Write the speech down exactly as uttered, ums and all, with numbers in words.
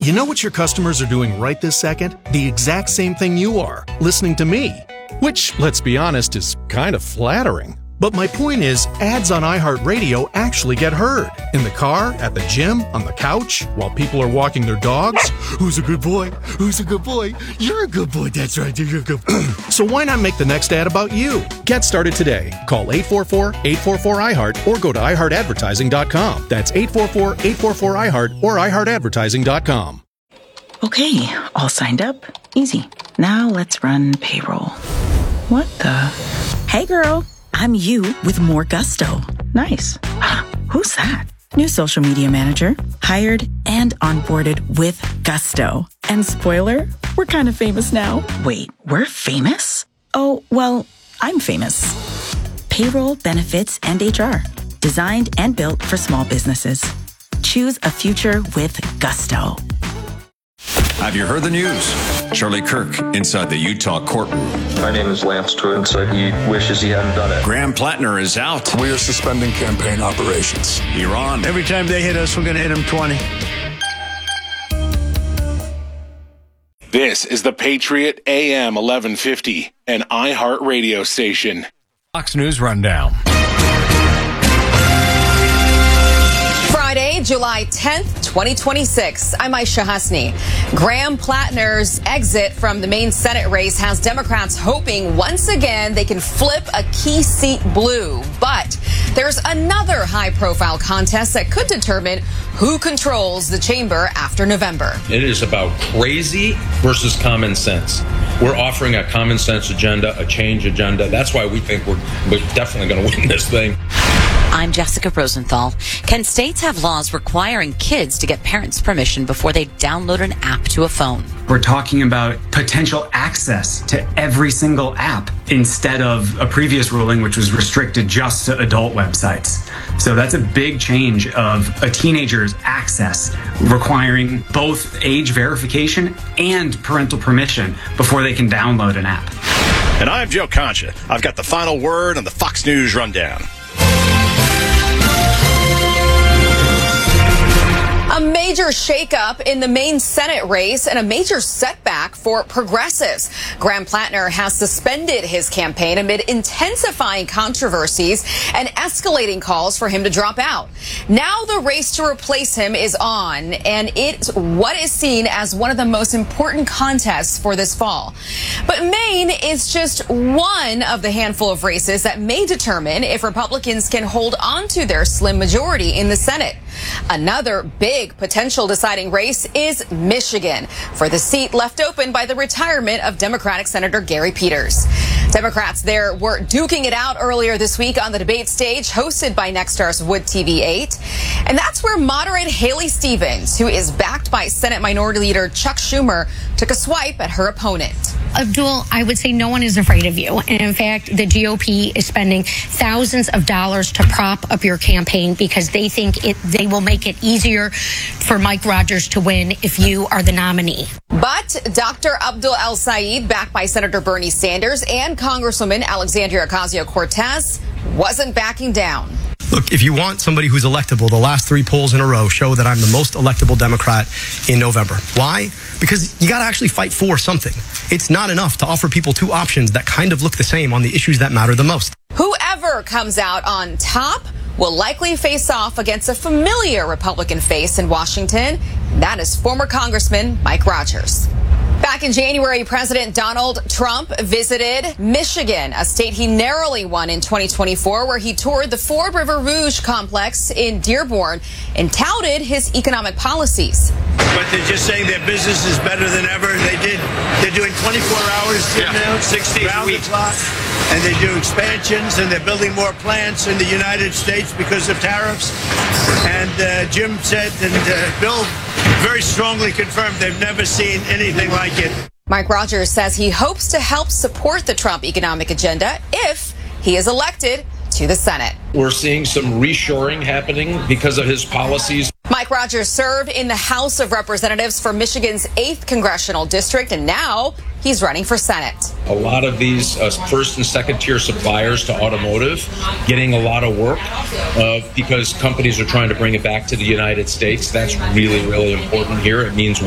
You know what your customers are doing right this second? The exact same thing you are, listening to me. Which, let's be honest, is kind of flattering. But my point is, ads on iHeartRadio actually get heard. In the car, at the gym, on the couch, while people are walking their dogs. Who's a good boy? Who's a good boy? You're a good boy. That's right. You're a good boy. So why not make the next ad about you? Get started today. Call eight four four, eight four four, I heart or go to i heart advertising dot com. That's eight four four, eight four four, I heart or i heart advertising dot com. Okay, all signed up. Easy. Now let's run payroll. What the? Hey, girl. I'm you with more gusto. Nice. Who's that? New social media manager. Hired and onboarded with gusto. And spoiler, we're kind of famous now. Wait, we're famous? Oh, well, I'm famous. Payroll, benefits, and H R. Designed and built for small businesses. Choose a future with gusto. Have you heard the news? Charlie Kirk inside the Utah courtroom. My name is Lance Twin, so he wishes he hadn't done it. Graham Plattner is out. We are suspending campaign operations. Iran. Every time they hit us, we're going to hit them twenty. This is the Patriot A M eleven fifty, an iHeart radio station. Fox News Rundown. Friday, July tenth, twenty twenty-six. I'm Aisha Hasni. Graham Plattner's exit from the Maine Senate race has Democrats hoping once again they can flip a key seat blue. But there's another high-profile contest that could determine who controls the chamber after November. It is about crazy versus common sense. We're offering a common sense agenda, a change agenda. That's why we think we're, we're definitely going to win this thing. I'm Jessica Rosenthal. Can states have laws requiring kids to get parents' permission before they download an app to a phone? We're talking about potential access to every single app instead of a previous ruling which was restricted just to adult websites. So that's a big change of a teenager's access requiring both age verification and parental permission before they can download an app. And I'm Joe Concha. I've got the final word on the Fox News Rundown. A major shakeup in the Maine Senate race and a major setback for progressives. Graham Plattner has suspended his campaign amid intensifying controversies and escalating calls for him to drop out. Now the race to replace him is on, and it's what is seen as one of the most important contests for this fall. But Maine is just one of the handful of races that may determine if Republicans can hold on to their slim majority in the Senate. Another big potential deciding race is Michigan, for the seat left open by the retirement of Democratic Senator Gary Peters. Democrats there were duking it out earlier this week on the debate stage hosted by Nexstar's Wood T V eight. And that's where moderate Haley Stevens, who is backed by Senate Minority Leader Chuck Schumer, took a swipe at her opponent. Abdul, I would say no one is afraid of you. And in fact, the G O P is spending thousands of dollars to prop up your campaign because they think it they will make it easier for Mike Rogers to win if you are the nominee. But Doctor Abdul El-Sayed, backed by Senator Bernie Sanders and Congresswoman Alexandria Ocasio-Cortez, wasn't backing down. Look, if you want somebody who's electable, the last three polls in a row show that I'm the most electable Democrat in November. Why? Because you got to actually fight for something. It's not enough to offer people two options that kind of look the same on the issues that matter the most. Whoever comes out on top will likely face off against a familiar Republican face in Washington. That is former Congressman Mike Rogers. Back in January, President Donald Trump visited Michigan, a state he narrowly won in twenty twenty-four, where he toured the Ford River Rouge complex in Dearborn and touted his economic policies. But they're just saying their business is better than ever. They did. They're doing twenty-four hours yeah. now, sixty round the clock, and they do expansions, and they're building more plants in the United States because of tariffs. And uh, Jim said, and uh, Bill very strongly confirmed, they've never seen anything like it. Mike Rogers says he hopes to help support the Trump economic agenda if he is elected to the Senate. We're seeing some reshoring happening because of his policies. Mike Rogers served in the House of Representatives for Michigan's eighth congressional district, and now he's running for Senate. A lot of these uh, first and second tier suppliers to automotive getting a lot of work uh, because companies are trying to bring it back to the United States. That's really, really important here. It means